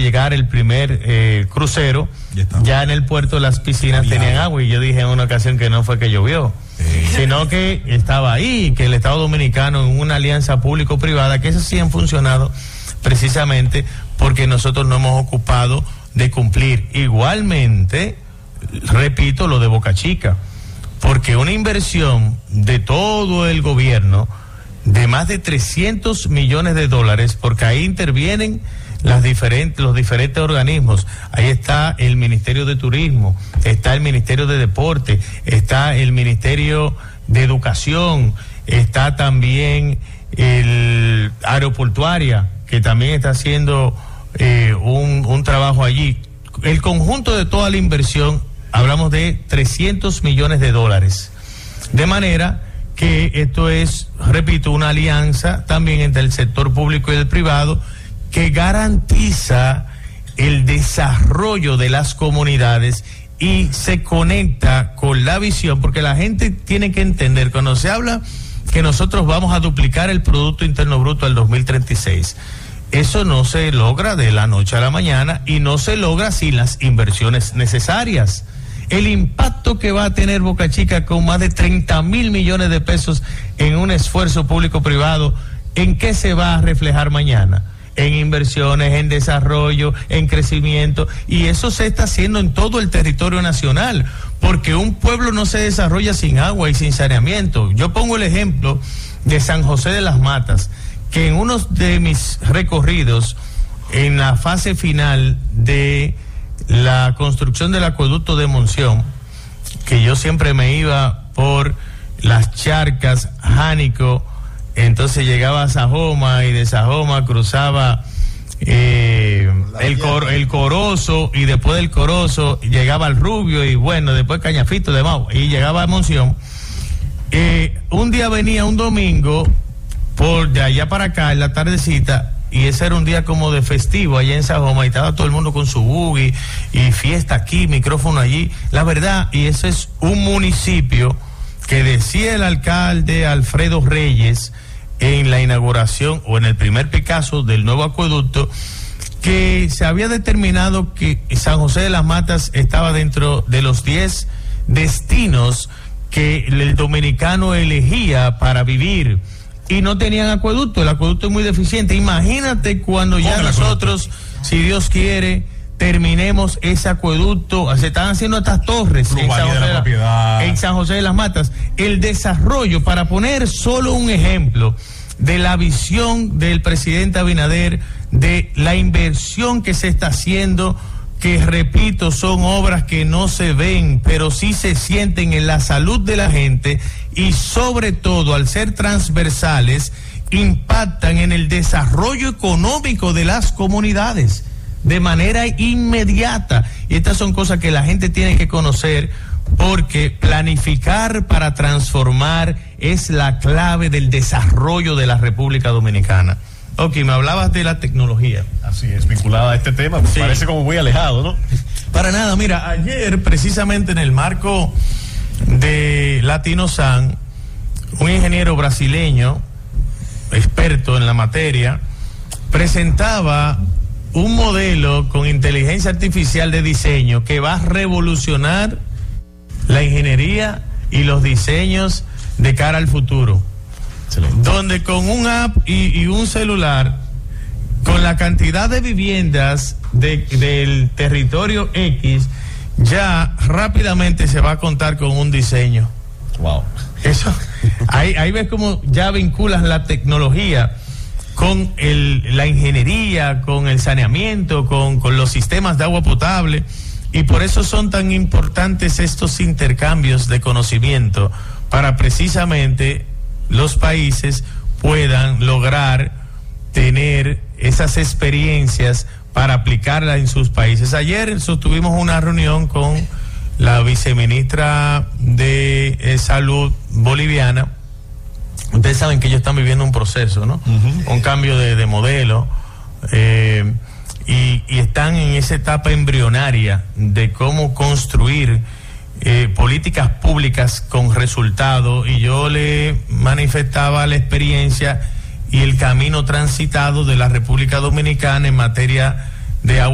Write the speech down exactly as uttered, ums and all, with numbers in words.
llegara el primer eh, crucero, ya, ya en el puerto las piscinas Había. tenían agua, y yo dije en una ocasión que no fue que llovió, eh. sino que estaba ahí, que el Estado Dominicano en una alianza público-privada, que esas sí han funcionado precisamente porque nosotros no hemos ocupado de cumplir. Igualmente, repito lo de Boca Chica, porque una inversión de todo el gobierno de más de trescientos millones de dólares, porque ahí intervienen las diferentes, los diferentes organismos. Ahí está el Ministerio de Turismo, está el Ministerio de Deporte, está el Ministerio de Educación, está también el Aeroportuaria, que también está haciendo eh, un, un trabajo allí. El conjunto de toda la inversión, hablamos de trescientos millones de dólares. De manera que esto es, repito, una alianza también entre el sector público y el privado que garantiza el desarrollo de las comunidades y se conecta con la visión, porque la gente tiene que entender, cuando se habla que nosotros vamos a duplicar el Producto Interno Bruto al dos mil treinta y seis, eso no se logra de la noche a la mañana y no se logra sin las inversiones necesarias. El impacto que va a tener Boca Chica con más de treinta mil millones de pesos en un esfuerzo público-privado, ¿en qué se va a reflejar mañana? En inversiones, en desarrollo, en crecimiento, y eso se está haciendo en todo el territorio nacional, porque un pueblo no se desarrolla sin agua y sin saneamiento. Yo pongo el ejemplo de San José de las Matas, que en uno de mis recorridos, en la fase final de la construcción del acueducto de Monción, que yo siempre me iba por las charcas, Jánico, entonces llegaba a Sajoma y de Sajoma cruzaba eh, el, cor, el Corozo, y después del Corozo llegaba al Rubio, y bueno, después Cañafito de Mau, y llegaba a Monción. Eh, un día venía un domingo por de allá para acá en la tardecita, y ese era un día como de festivo allá en Sajoma, y estaba todo el mundo con su buggy y fiesta aquí, micrófono allí. La verdad, y ese es un municipio que decía el alcalde Alfredo Reyes en la inauguración o en el primer Picasso del nuevo acueducto, que se había determinado que San José de las Matas estaba dentro de los diez destinos que el dominicano elegía para vivir, y no tenían acueducto. El acueducto es muy deficiente. Imagínate cuando ya nosotros, si Dios quiere, terminemos ese acueducto. Se están haciendo estas torres en San, José de la, en San José de las Matas. El desarrollo, para poner solo un ejemplo de la visión del presidente Abinader, de la inversión que se está haciendo, que repito, son obras que no se ven, pero sí se sienten en la salud de la gente, y sobre todo, al ser transversales, impactan en el desarrollo económico de las comunidades de manera inmediata. Y estas son cosas que la gente tiene que conocer, porque planificar para transformar es la clave del desarrollo de la República Dominicana. Ok, me hablabas de la tecnología. Así es, vinculada a este tema, me sí. parece como muy alejado, ¿no? Para nada, mira, ayer precisamente en el marco de Latinosan, un ingeniero brasileño, experto en la materia, presentaba un modelo con inteligencia artificial de diseño que va a revolucionar la ingeniería y los diseños de cara al futuro. Excelente. Donde con un app y, y un celular, con la cantidad de viviendas de, del territorio X, ya rápidamente se va a contar con un diseño. Wow. Eso, ahí, ahí ves cómo ya vinculas la tecnología con el, la ingeniería, con el saneamiento, con, con los sistemas de agua potable, y por eso son tan importantes estos intercambios de conocimiento, para precisamente los países puedan lograr tener esas experiencias para aplicarlas en sus países. Ayer sostuvimos una reunión con la viceministra de eh, Salud boliviana. Ustedes saben que ellos están viviendo un proceso, ¿no? Uh-huh. Un cambio de, de modelo, eh, y, y están en esa etapa embrionaria de cómo construir eh, políticas públicas con resultado, y yo le manifestaba la experiencia y el camino transitado de la República Dominicana en materia de agua